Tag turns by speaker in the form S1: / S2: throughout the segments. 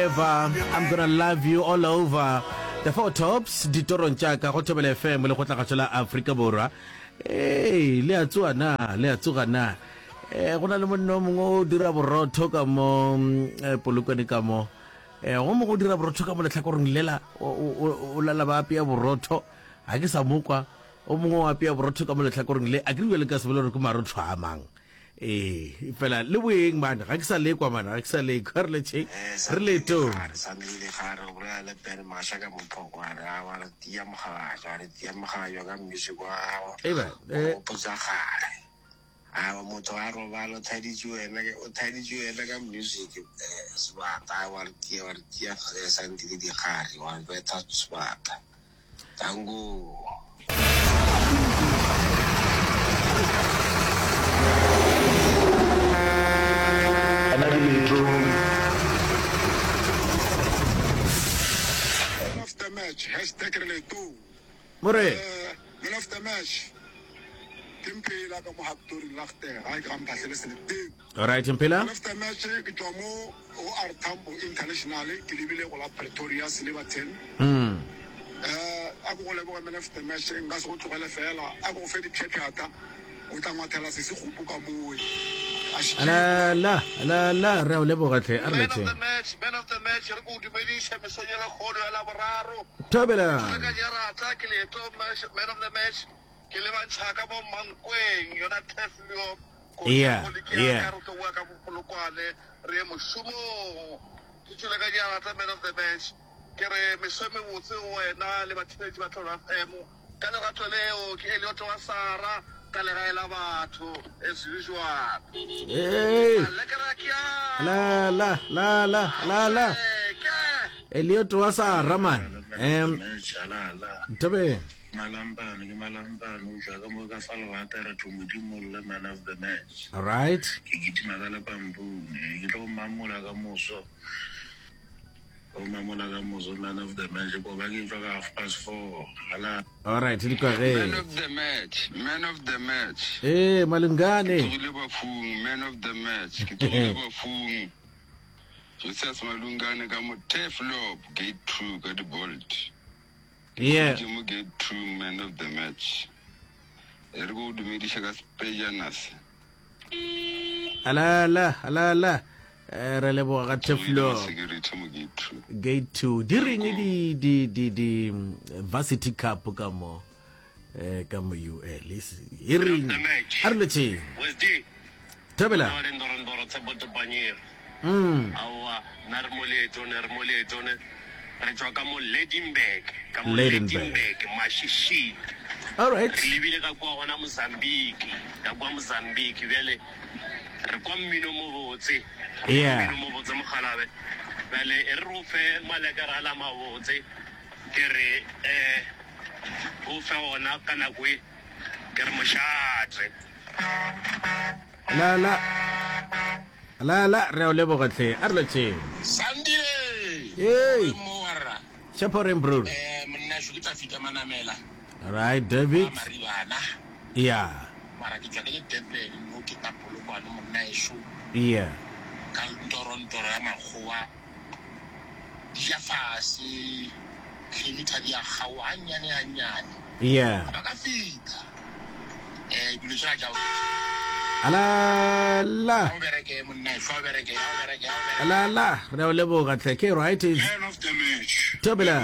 S1: I'm gonna love you all over. The Four Tops ditoron tšaka go Thobela FM le go tla ga tsela Africa borwa. Le a tsoga na go na le monno mongwe o dira borotho ka mo polokwane ka mo go mo go dira borotho ka mo letlhakoreng lela o lala ba apea borotho a ke sa mokwa o mongwe wa apea borotho ka mo letlhakoreng le a ke le ka se bole re ko marotho a mang fela le boeng man ga ke sa le kwa mana ga ke sa le ka re le che re le to
S2: sa le gare go ra le pere masha ka mphokwana a wa tia moga yo ka music wa o potsa gare a motho a robalo thaditswe ena ka music sebata wa tia sa ntile di gare wa betha sebata tango match #Releto
S1: more
S2: man of the match Timpela ka mo haktori lagte ha ka mpasele sele
S1: all right Timpela
S2: man of the match ke tomo o Artambo International ke libile go la Pretoria Silver 10 a go le bo man of the match nga se go tlogela fela a go fe di phepata o tla ngwathela se se gopo ka moe
S1: la re o le bogatle a re tse
S2: man of the match re go dumedisha mesonyela kgono ya la boraro
S1: Thobela
S2: ka jara ta ke le to man of the match ke le ba tshaka bo mankweng yona teflo
S1: yeah
S2: ka wa ka polokwane re mo shumo ke tsela ka jara ta man of the match ke re mesome botse wena le bathedi ba tlhola FM ka le ratho leo ke le otho wa Sara ka le gaela batho as usual
S1: la Elliot wa Sara man Tobe
S2: malambane ke malambane o ja ka mo ka fala wa tara tumudimo le man of the match
S1: all right
S2: ke gitima ka le pambone ke tlo mamola ka moso o mamola ka moso man of the match go ba ke tla ka 4:30 ala
S1: all right di kwa
S2: man of the match
S1: malungane
S2: ke le ba fung man of the match ke le ba fung Jesus malungane ka mo Teflop gate 2 ka di bolt
S1: yeah
S2: you get true man of the match ergo dumedisha ka spejanas
S1: ala re le bo ga Teflo
S2: security mo
S1: gate 2 di ring di varsity cup ka mo UL e ring arleche
S2: was di
S1: Thobela
S2: ndoro tsaboto banyer awa narmoleto ne re tswa ka mo Ledinburg mashishi
S1: all right
S2: re libile ka kwa gona Mozambique bele re kwa mmino mo botse mogalabe bele e re o fe malekara la mabotse ke re o fe ona kana kwe ke re moshatre
S1: la re o le bogatle a re tse
S2: Sunday mora
S1: Chaperon bro
S2: mna shu kita fita manamela
S1: all right David
S2: maribana
S1: yeah
S2: mara ke tla ke tete mo ke tapolo kwa no mna shu
S1: yeah
S2: ka Toronto ya magwa dia fase kilometer dia gawa anyane
S1: yeah
S2: ka fita dilo tsa ja
S1: ala re o le bogatle ke right is
S2: man of the match
S1: Thobela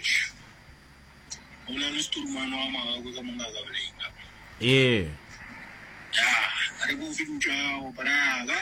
S2: Ola resturmano ama go ka manga ga blenga
S1: yeah
S2: re go fitlha o braga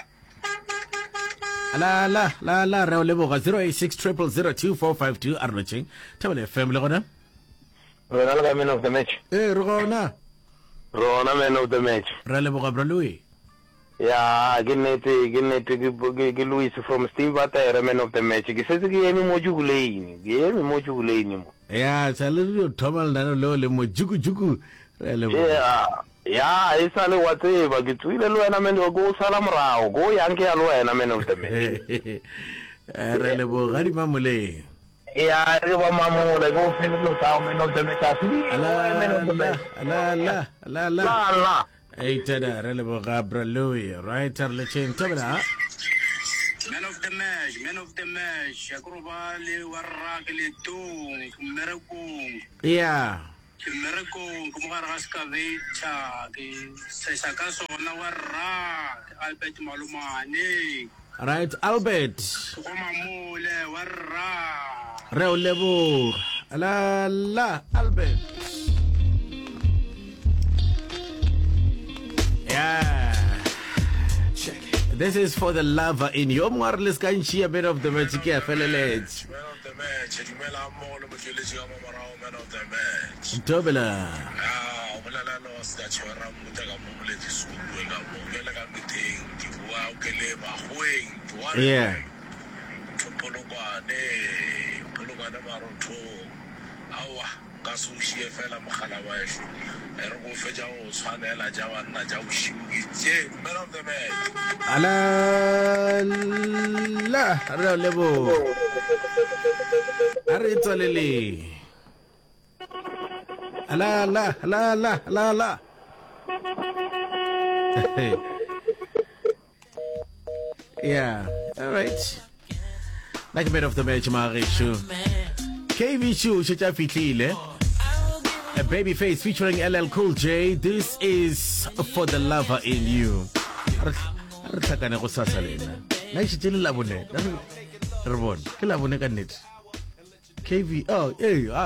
S1: la re o le boga 0860002452 arnoching Thobela FM le gona
S3: Rona le man of the match.
S1: re gona
S3: Rona man of the match.
S1: re le boga bro Louis
S3: Ya, ke Louis from Steve Bata man of the match. Ke setse ke eme mo juguleini mo.
S1: ya salary thomal na le mo jugu re le
S3: ya isa le wa tseba ke tswile le wena man go sala morao go yang ke ya le wena man of the match.
S1: re le boga di mamole
S3: ya re ba mamola go fela lo sa man of the match.
S1: la Hey, tada, re le boga bro Louis, right? Le chen Thobela.
S2: Man of the match. Akrobale warra ke le tong merekong.
S1: Yeah.
S2: Merekong kumara ska vecha ke sa ka sona warra Albert Malumane.
S1: Right, Albert.
S2: Komamole warra.
S1: Reo lebo. La Albert. Yeah. This is for the lover in you. Omwarles kanchi a bit of the magic here, felelets.
S2: Man of the match. Dumela mo lo motšweletši ka mamarao man of the match.
S1: Dobela.
S2: Ah, o bolela lo sa tshwara mmuta ka mo moledi suwe ka mo bele ka meteng di bua o ke le bagweng.
S1: Yeah.
S2: Polokwane marotho. Awa ka sushi fela mogala wa esho. Re go fetša go tshwanela ja banna ja bošimokitse man of the match.
S1: La Reo lebo. Are tsalele. La. Yeah, all right. Like a bit of the match, Marishu. KV Shu, Shita Fitlile. A Babyface featuring LL Cool J. This is for the lover in you. KV, oh, hey.